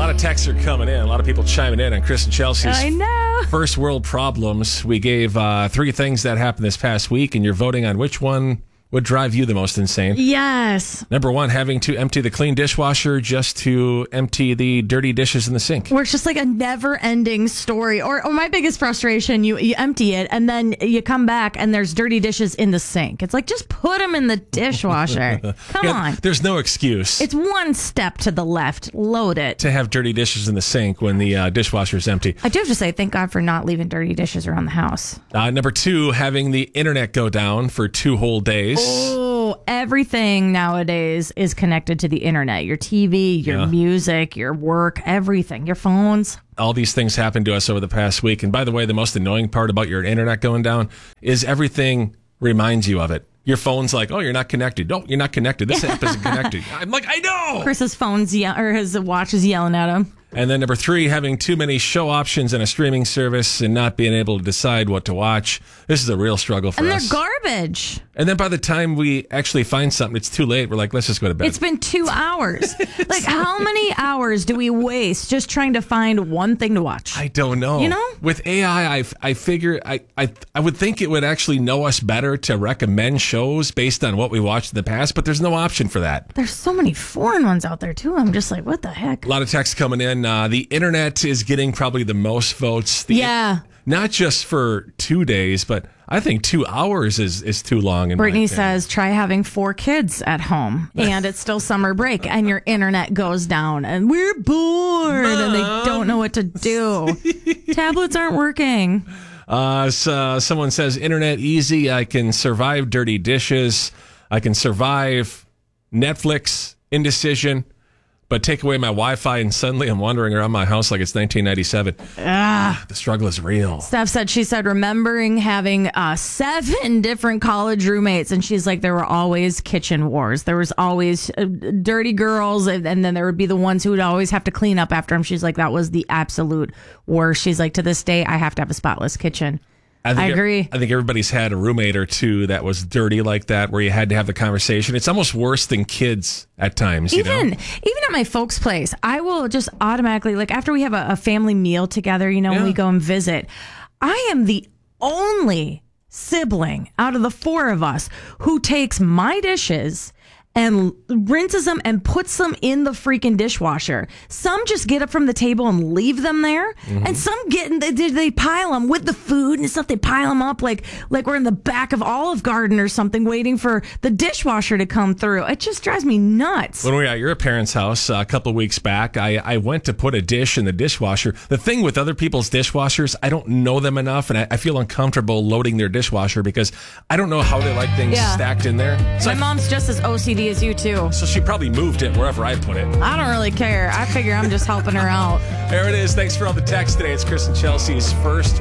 lot of texts are coming in. A lot of people chiming in on Chris and Chelsea's I know. first world problems. We gave 3 things that happened this past week, and you're voting on which one would drive you the most insane. Yes. Number 1, having to empty the clean dishwasher just to empty the dirty dishes in the sink. Where it's just like a never-ending story. Or my biggest frustration, you empty it, and then you come back, and there's dirty dishes in the sink. It's like, just put them in the dishwasher. Come on. There's no excuse It's one step to the left. Load it. to have dirty dishes in the sink when the dishwasher's empty. I do have to say, thank God for not leaving dirty dishes around the house. Number 2, having the internet go down for 2 whole days. Oh, everything nowadays is connected to the internet. Your TV, your music, your work, everything, your phones. All these things happened to us over the past week. And by the way, the most annoying part about your internet going down is everything reminds you of it. Your phone's like, oh, you're not connected. No, you're not connected. This app isn't connected. I'm like, I know. Chris's phone's or his watch is yelling at him. And then number 3, having too many show options in a streaming service and not being able to decide what to watch. This is a real struggle for And us. they're garbage. And then by the time we actually find something, it's too late. We're like, let's just go to bed. It's been 2 hours. Like, how many hours do we waste just trying to find one thing to watch? I don't know. You know? With AI, I figure I would think it would actually know us better to recommend shows based on what we watched in the past, but there's no option for that. There's so many foreign ones out there, too. I'm just like, what the heck? A lot of texts coming in. The internet is getting probably the most votes. Not just for 2 days, but I think 2 hours is too long. Brittany says, try having 4 kids at home and it's still summer break and your internet goes down and we're bored and they don't know what to do. Tablets aren't working. So someone says, internet easy. I can survive dirty dishes. I can survive Netflix indecision. But take away my Wi-Fi and suddenly I'm wandering around my house like it's 1997. The struggle is real. Steph said, remembering having 7 different college roommates. And she's like, there were always kitchen wars. There was always dirty girls. And then there would be the ones who would always have to clean up after them. She's like, that was the absolute worst. She's like, to this day, I have to have a spotless kitchen. I agree. I think everybody's had a roommate or two that was dirty like that, where you had to have the conversation. It's almost worse than kids at times. Even at my folks' place, I will just automatically, like after we have a family meal together, when we go and visit, I am the only sibling out of the 4 of us who takes my dishes and rinses them and puts them in the freaking dishwasher. Some just get up from the table and leave them there. Mm-hmm. And some they pile them with the food and stuff. They pile them up like we're in the back of Olive Garden or something waiting for the dishwasher to come through. It just drives me nuts. When we were at your parents' house a couple of weeks back, I went to put a dish in the dishwasher. The thing with other people's dishwashers, I don't know them enough, and I feel uncomfortable loading their dishwasher because I don't know how they like things stacked in there. So my mom's just as OCD as you too. So she probably moved it wherever I put it. I don't really care. I figure I'm just helping her out. There it is. Thanks for all the text today. It's Chris and Chelsea's first